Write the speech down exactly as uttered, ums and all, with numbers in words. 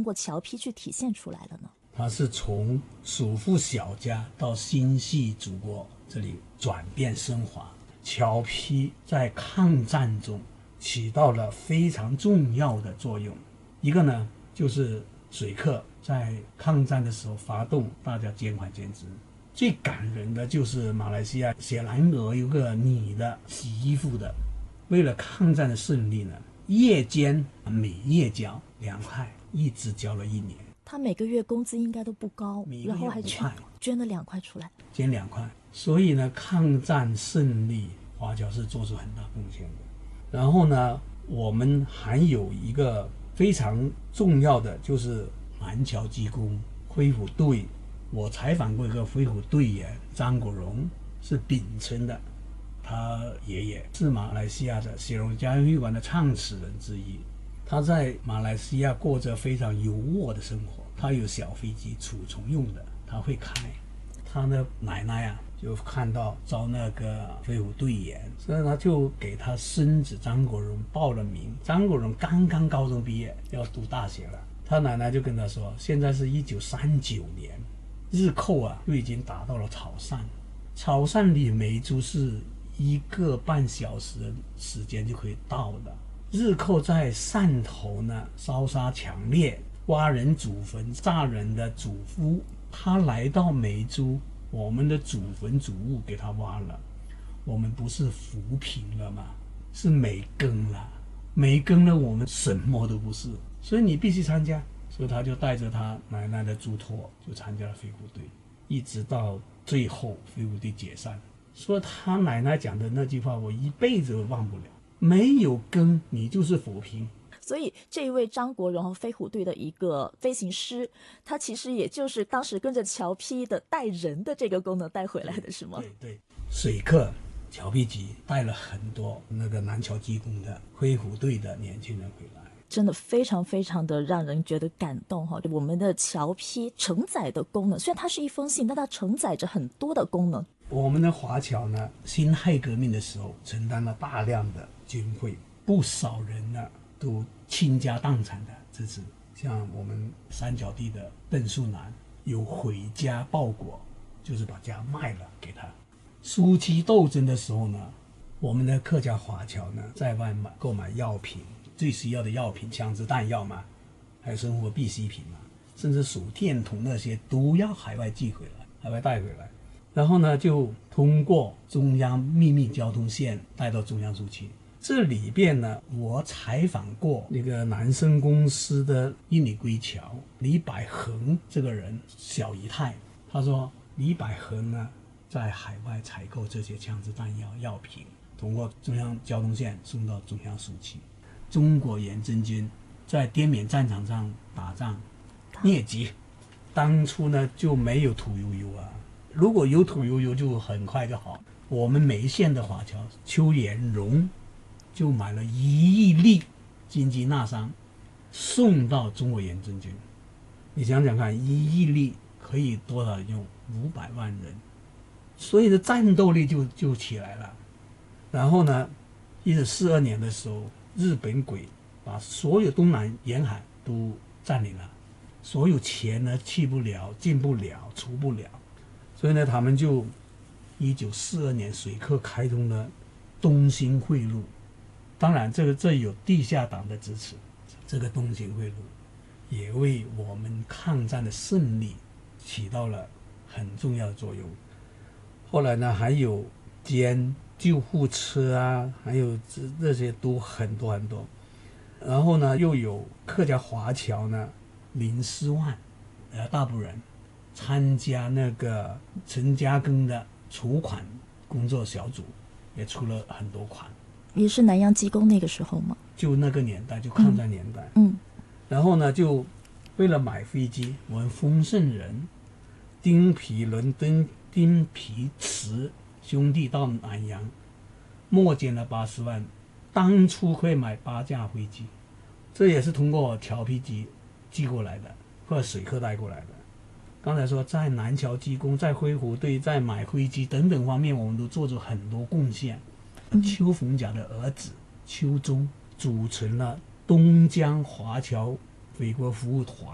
过侨批去体现出来了呢？ 它是从属富小家到心系祖国这里转变升华。侨批在抗战中起到了非常重要的作用。一个呢，就是水客在抗战的时候发动大家捐款捐资。最感人的就是马来西亚雪兰莪有个女的洗衣服的，为了抗战的胜利呢，夜间每夜交两块，一直交了一年。 他每个月工资应该都不高，然后还捐捐了两块出来， 捐两块。所以呢，抗战胜利，华侨是做出很大贡献的。然后呢，我们还有一个非常重要的，就是南侨机工飞虎队。我采访过一个飞虎队员张国荣，是秉承的，他爷爷是马来西亚的雪龙家园会馆的创始人之一。他在马来西亚过着非常优渥的生活，他有小飞机储存用的，他会开。他的奶奶啊，就看到招那个飞虎队员，所以他就给他孙子张国荣报了名。张国荣刚刚高中毕业，要读大学了。他奶奶就跟他说，现在是一九三九年，日寇啊就已经打到了潮汕，潮汕离梅州是一个半小时的时间就可以到的。日寇在汕头呢，烧杀强烈，挖人祖坟，炸人的祖夫。他来到梅州，我们的祖坟祖物给他挖了，我们不是扶贫了吗？是没耕了，没耕了，我们什么都不是，所以你必须参加。所以他就带着他奶奶的嘱托，就参加了飞虎队，一直到最后飞虎队解散。说他奶奶讲的那句话，我一辈子都忘不了：没有耕，你就是扶贫。 所以这一位张国荣飞虎队的一个飞行师，他其实也就是当时跟着侨批的带人的这个功能带回来的，是吗？ 对对，水客侨批局带了很多那个南侨机工的飞虎队的年轻人回来， 真的非常非常的让人觉得感动哈！我们的侨批承载的功能，虽然它是一封信，但它承载着很多的功能。 我们的华侨呢，辛亥革命的时候承担了大量的军费，不少人呢都倾家荡产的支持。像我们三角地的邓树南有回家报国，就是把家卖了给他。暑期斗争的时候呢，我们的客家华侨呢在外买购买药品，最需要的药品，枪支弹药嘛，还有生活必需品嘛，甚至手电筒那些都要海外寄回来，海外带回来。然后呢，就通过中央秘密交通线带到中央苏区。这里边呢，我采访过那个南生公司的印尼归侨李百恒这个人，小姨太，他说李百恒呢在海外采购这些枪支弹药药品，通过中央交通线送到中央苏区。中国远征军在滇缅战场上打仗疟疾，当初呢就没有屠呦呦啊，如果有屠呦呦就很快就好。我们梅县的华侨邱延荣就买了一亿粒金鸡纳桑送到中国远征军。你想想看，一亿粒可以多少用？五百万人，所以的战斗力就就起来了。然后呢，一九四二年的时候，日本鬼把所有东南沿海都占领了，所有钱呢去不了，进不了，出不了，所以呢，他们就一九四二年水客开通了东兴汇路。当然，这个这有地下党的支持，这个东兴汇路也为我们抗战的胜利起到了很重要的作用。后来呢，还有捐救护车啊，还有这这些都很多很多。然后呢，又有客家华侨呢，林思万，呃，大埔人，参加那个陈嘉庚的筹款工作小组，也出了很多款。 也是南洋机工那个时候吗？ 就那个年代，就抗战年代。 嗯。嗯然后呢，就为了买飞机，我们丰盛人、丁皮伦敦、丁皮慈兄弟到南洋，募捐了八十万，当初会买八架飞机，这也是通过侨批局寄过来的，或者水客带过来的。刚才说在南侨机工、在飞虎队、在买飞机等等方面，我们都做出很多贡献。邱逢甲的儿子邱忠组成了东江华侨美国服务团，